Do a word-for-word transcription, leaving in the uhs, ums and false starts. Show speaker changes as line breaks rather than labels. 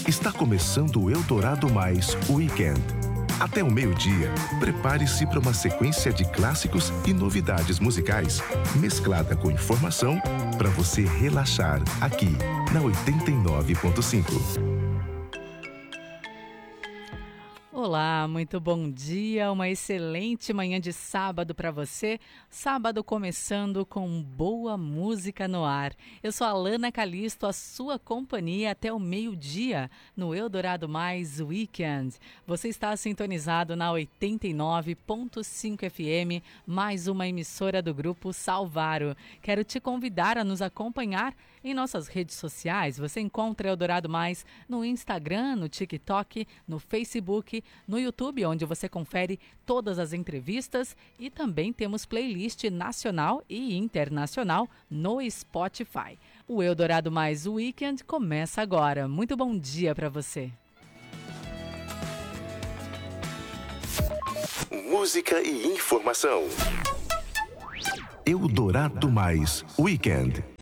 Está começando o Eldorado Mais Weekend. Até o meio-dia, prepare-se para uma sequência de clássicos e novidades musicais, mesclada com informação para você relaxar aqui na oitenta e nove ponto cinco.
Olá, muito bom dia, uma excelente manhã de sábado para você. Sábado começando com boa música no ar. Eu sou a Lana Calisto, a sua companhia até o meio-dia no Eldorado Mais Weekend. Você está sintonizado na oitenta e nove ponto cinco F M, mais uma emissora do Grupo Salvaro. Quero te convidar a nos acompanhar em nossas redes sociais. Você encontra Eldorado Mais no Instagram, no TikTok, no Facebook, no YouTube, onde você confere todas as entrevistas, e também temos playlist nacional e internacional no Spotify. O Eldorado Mais Weekend começa agora. Muito bom dia para você.
Música e informação. Eldorado Mais Weekend.